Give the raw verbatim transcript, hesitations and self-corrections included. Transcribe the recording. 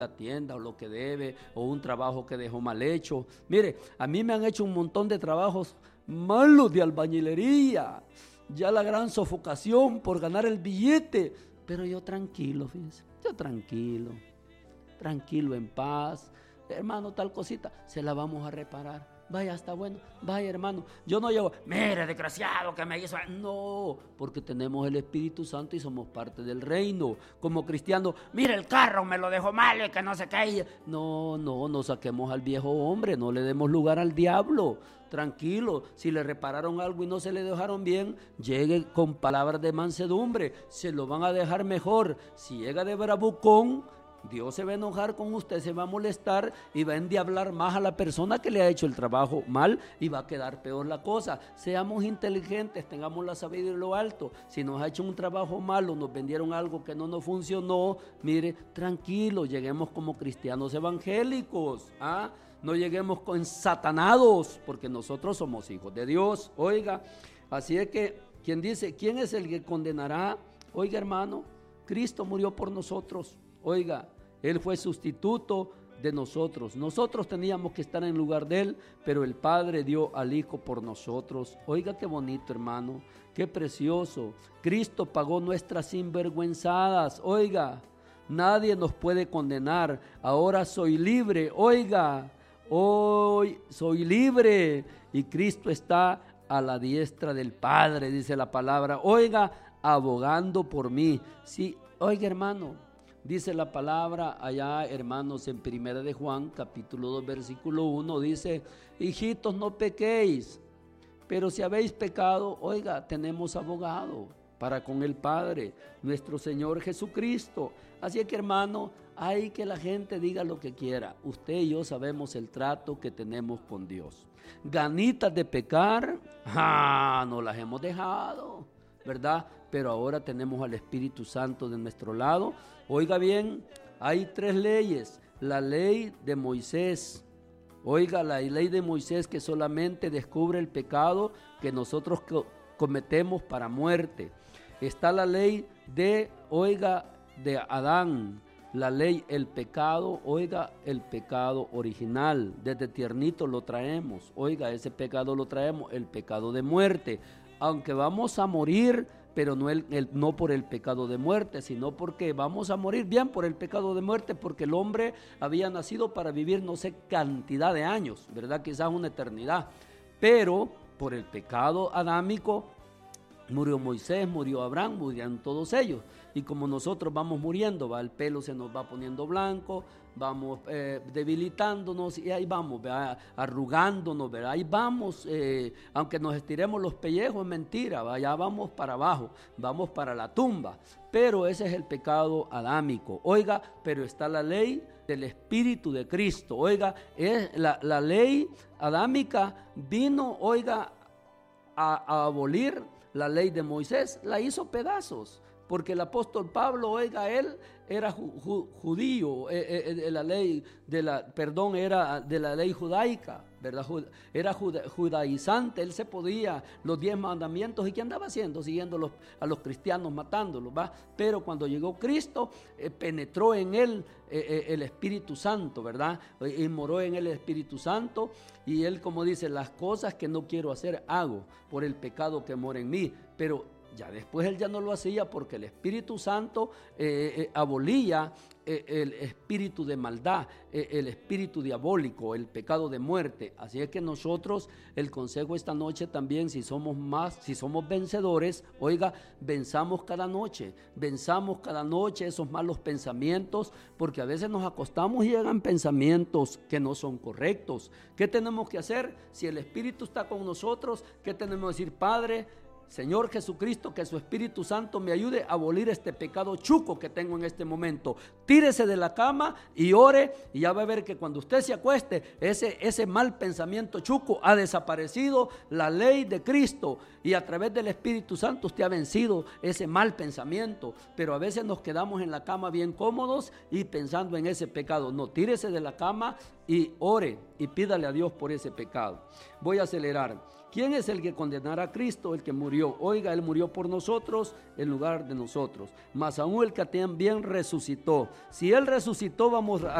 la tienda o lo que debe o un trabajo que dejó mal hecho. Mire, a mí me han hecho un montón de trabajos malos de albañilería, ya la gran sofocación por ganar el billete, pero yo tranquilo, fíjense, yo tranquilo, tranquilo, en paz. Hermano, tal cosita, se la vamos a reparar. Vaya, está bueno, vaya, hermano. Yo no llego, mire, desgraciado, que me hizo. No, porque tenemos el Espíritu Santo y somos parte del reino. Como cristiano, mire, el carro me lo dejó mal y que no se cae. No, no, no saquemos al viejo hombre, no le demos lugar al diablo. Tranquilo, si le repararon algo y no se le dejaron bien, llegue con palabras de mansedumbre, se lo van a dejar mejor. Si llega de bravucón, Dios se va a enojar con usted, se va a molestar y va a endiablar más a la persona que le ha hecho el trabajo mal y va a quedar peor la cosa. Seamos inteligentes, tengamos la sabiduría en lo alto. Si nos ha hecho un trabajo malo, nos vendieron algo que no nos funcionó, mire, tranquilo, lleguemos como cristianos evangélicos, ¿ah? No lleguemos con satanados, porque nosotros somos hijos de Dios. Oiga, así es que quien dice, ¿quién es el que condenará? Oiga, hermano, Cristo murió por nosotros. Oiga, Él fue sustituto de nosotros. Nosotros teníamos que estar en lugar de Él, pero el Padre dio al Hijo por nosotros. Oiga, qué bonito, hermano, qué precioso. Cristo pagó nuestras sinvergüenzadas. Oiga, nadie nos puede condenar. Ahora soy libre. Oiga, hoy soy libre y Cristo está a la diestra del Padre, dice la palabra. Oiga, abogando por mí. Sí, oiga, hermano. Dice la palabra allá, hermanos, en Primera de Juan, capítulo dos, versículo uno, dice, hijitos, no pequéis, pero si habéis pecado, oiga, tenemos abogado para con el Padre, nuestro Señor Jesucristo. Así que, hermano, hay que la gente diga lo que quiera. Usted y yo sabemos el trato que tenemos con Dios. Ganitas de pecar, ah, no las hemos dejado, ¿verdad? Pero ahora tenemos al Espíritu Santo de nuestro lado. Oiga bien, hay tres leyes. La ley de Moisés. Oiga, la ley de Moisés que solamente descubre el pecado que nosotros co- cometemos para muerte. Está la ley de, oiga, de Adán. La ley, el pecado, oiga, el pecado original. Desde tiernito lo traemos. Oiga, ese pecado lo traemos, el pecado de muerte. Aunque vamos a morir, pero no, el, el, no por el pecado de muerte, sino porque vamos a morir bien por el pecado de muerte, porque el hombre había nacido para vivir no sé cantidad de años, ¿verdad? Quizás una eternidad, pero por el pecado adámico murió Moisés, murió Abraham, murieron todos ellos. Y como nosotros vamos muriendo, va, el pelo se nos va poniendo blanco, vamos eh, debilitándonos y ahí vamos, ¿verdad? Arrugándonos, ¿verdad? Ahí vamos, eh, aunque nos estiremos los pellejos, es mentira, ¿verdad? Ya vamos para abajo, vamos para la tumba. Pero ese es el pecado adámico. Oiga, pero está la ley del Espíritu de Cristo. Oiga, es la, la ley adámica vino, oiga, a, a abolir la ley de Moisés, la hizo pedazos. Porque el apóstol Pablo, oiga, él era ju, ju, judío, eh, eh, de la ley de la, perdón, era de la ley judaica, ¿verdad? Era juda, judaizante, él se podía los diez mandamientos. ¿Y qué andaba haciendo? Siguiendo los, a los cristianos, matándolos, ¿va? Pero cuando llegó Cristo, eh, penetró en él eh, eh, el Espíritu Santo, ¿verdad? Y moró en él el Espíritu Santo, y él, como dice, las cosas que no quiero hacer, hago por el pecado que mora en mí. Pero ya después él ya no lo hacía porque el Espíritu Santo eh, eh, abolía eh, el espíritu de maldad, eh, el espíritu diabólico, el pecado de muerte. Así es que nosotros, el consejo esta noche también, si somos más, si somos vencedores, oiga, venzamos cada noche, venzamos cada noche esos malos pensamientos, porque a veces nos acostamos y llegan pensamientos que no son correctos. ¿Qué tenemos que hacer? Si el Espíritu está con nosotros, ¿qué tenemos que decir? Padre, Señor Jesucristo, que su Espíritu Santo me ayude a abolir este pecado chuco que tengo en este momento. Tírese de la cama y ore, y ya va a ver que cuando usted se acueste, ese, ese mal pensamiento chuco ha desaparecido. La ley de Cristo, y a través del Espíritu Santo usted ha vencido ese mal pensamiento. Pero a veces nos quedamos en la cama bien cómodos y pensando en ese pecado. No, tírese de la cama y ore y pídale a Dios por ese pecado. Voy a acelerar. ¿Quién es el que condenará a Cristo? El que murió murió. Oiga, Él murió por nosotros en lugar de nosotros. Mas aún el que también resucitó. Si Él resucitó, vamos a